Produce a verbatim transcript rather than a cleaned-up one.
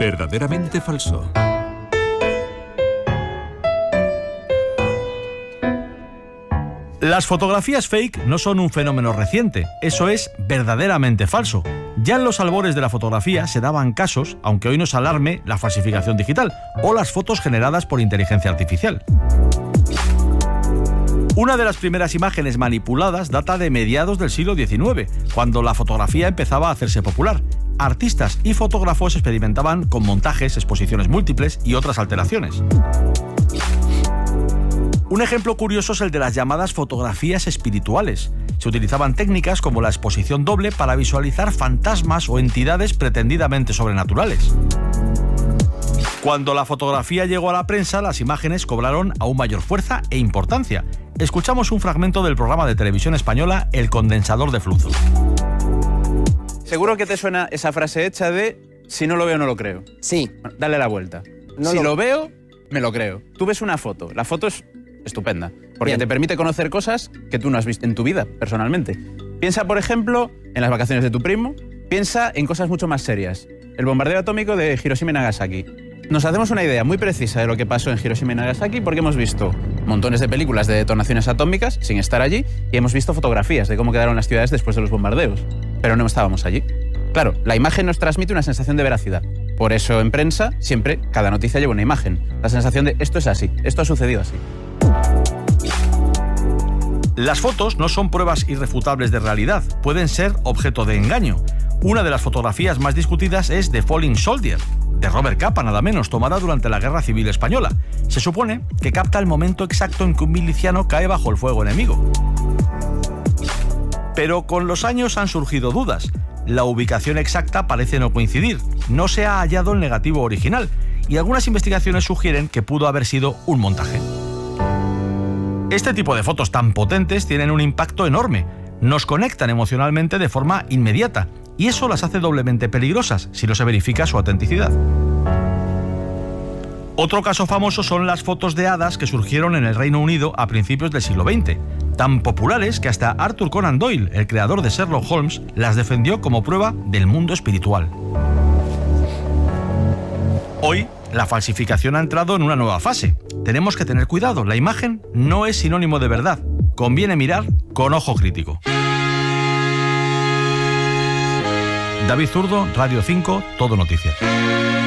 Verdaderamente falso. Las fotografías fake no son un fenómeno reciente, eso es verdaderamente falso. Ya en los albores de la fotografía se daban casos, aunque hoy nos alarme la falsificación digital o las fotos generadas por inteligencia artificial. Una de las primeras imágenes manipuladas data de mediados del siglo diecinueve, cuando la fotografía empezaba a hacerse popular. Artistas y fotógrafos experimentaban con montajes, exposiciones múltiples y otras alteraciones. Un ejemplo curioso es el de las llamadas fotografías espirituales. Se utilizaban técnicas como la exposición doble para visualizar fantasmas o entidades pretendidamente sobrenaturales. Cuando la fotografía llegó a la prensa, las imágenes cobraron aún mayor fuerza e importancia. Escuchamos un fragmento del programa de televisión española El condensador de flujo. Seguro que te suena esa frase hecha de si no lo veo, no lo creo. Sí. Bueno, dale la vuelta. No si lo... lo veo, me lo creo. Tú ves una foto. La foto es estupenda, porque Bien. te permite conocer cosas que tú no has visto en tu vida, personalmente. Piensa, por ejemplo, en las vacaciones de tu primo. Piensa en cosas mucho más serias. El bombardeo atómico de Hiroshima y Nagasaki. Nos hacemos una idea muy precisa de lo que pasó en Hiroshima y Nagasaki porque hemos visto montones de películas de detonaciones atómicas sin estar allí y hemos visto fotografías de cómo quedaron las ciudades después de los bombardeos. Pero no estábamos allí. Claro, la imagen nos transmite una sensación de veracidad. Por eso en prensa siempre cada noticia lleva una imagen. La sensación de esto es así, esto ha sucedido así. Las fotos no son pruebas irrefutables de realidad, pueden ser objeto de engaño. Una de las fotografías más discutidas es The Falling Soldier, de Robert Capa, nada menos, tomada durante la Guerra Civil Española. Se supone que capta el momento exacto en que un miliciano cae bajo el fuego enemigo. Pero con los años han surgido dudas. La ubicación exacta parece no coincidir, no se ha hallado el negativo original, y algunas investigaciones sugieren que pudo haber sido un montaje. Este tipo de fotos tan potentes tienen un impacto enorme, nos conectan emocionalmente de forma inmediata, y eso las hace doblemente peligrosas si no se verifica su autenticidad. Otro caso famoso son las fotos de hadas que surgieron en el Reino Unido a principios del siglo veinte, tan populares que hasta Arthur Conan Doyle, el creador de Sherlock Holmes, las defendió como prueba del mundo espiritual. Hoy, la falsificación ha entrado en una nueva fase. Tenemos que tener cuidado, la imagen no es sinónimo de verdad. Conviene mirar con ojo crítico. David Zurdo, Radio cinco, Todo Noticias.